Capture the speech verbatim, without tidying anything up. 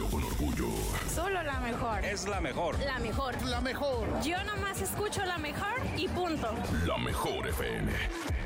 Dilo con orgullo. Solo la mejor. Es la mejor. La mejor. La mejor. Yo nomás escucho la mejor y punto. La mejor F M.